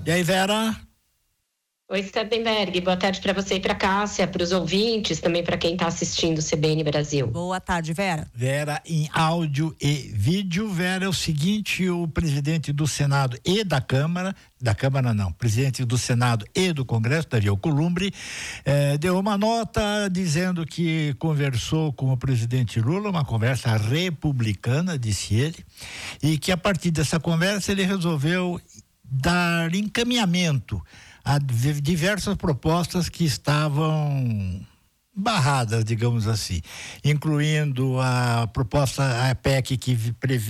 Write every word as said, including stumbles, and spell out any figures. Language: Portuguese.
E aí, Vera? Oi, Sardenberg, boa tarde para você e para Cássia, para os ouvintes, também para quem está assistindo o C B N Brasil. Boa tarde, Vera. Vera, em áudio e vídeo. Vera, é o seguinte, o presidente do Senado e da Câmara, da Câmara não, presidente do Senado e do Congresso, Davi Alcolumbre, eh, deu uma nota dizendo que conversou com o presidente Lula, uma conversa republicana, disse ele, e que a partir dessa conversa ele resolveu dar encaminhamento a diversas propostas que estavam barradas, digamos assim, incluindo a proposta, a P E C que prevê